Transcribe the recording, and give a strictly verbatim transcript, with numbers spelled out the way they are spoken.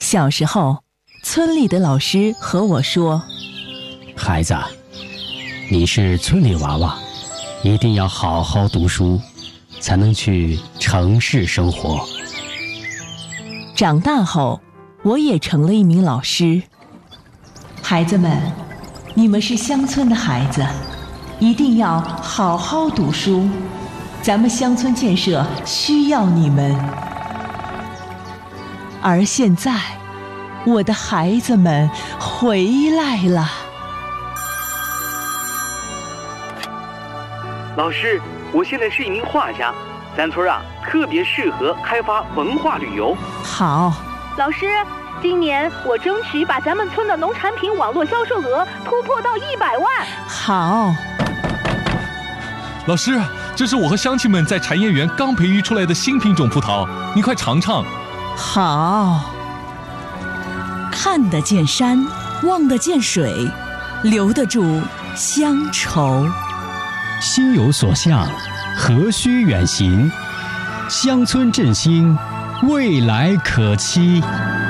小时候，村里的老师和我说： 孩子，你是村里娃娃，一定要好好读书，才能去城市生活。 长大后，我也成了一名老师。孩子们，你们是乡村的孩子，一定要好好读书，咱们乡村建设需要你们。而现在，我的孩子们回来了。 老师，我现在是一名画家，咱村啊特别适合开发文化旅游。 好， 老师，今年我争取把咱们村的农产品网络销售额突破到一百万。 好。 老师，这是我和乡亲们在产业园刚培育出来的新品种葡萄，你快尝尝。 好。 看得见山，望得见水，留得住乡愁。 心有所向，何须远行？乡村振兴，未来可期。